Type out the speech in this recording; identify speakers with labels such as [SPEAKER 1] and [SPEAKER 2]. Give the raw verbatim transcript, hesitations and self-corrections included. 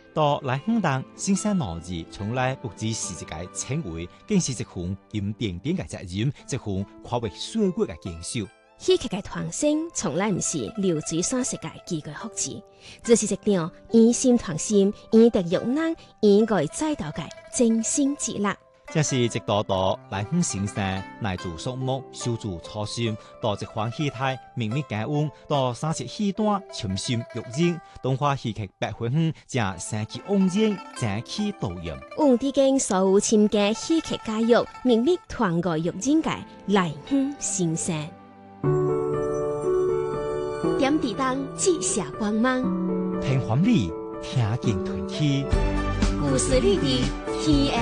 [SPEAKER 1] 到来香港新生脑子从来不只是一个称谓，更是一项因点点嘅责任，一項跨越歲月嘅堅守。
[SPEAKER 2] 戲劇嘅團聲從來唔是流水線世界幾個福祉，這是一場以心傳心、以德育人、以愛栽導嘅真心之樂。
[SPEAKER 1] 這是一道道來香先生乃做數目、修築初心，到一番戲台秘密感恩，到三節戲段潛心育人，動畫戲劇百分園將生氣盎然，爭氣導演。
[SPEAKER 2] 用啲經所有參加戲劇教育、秘密團愛育人嘅來香先生。點地燈折射光芒，
[SPEAKER 1] 聽歡喜，聽見團氣，
[SPEAKER 2] 故事裏的天。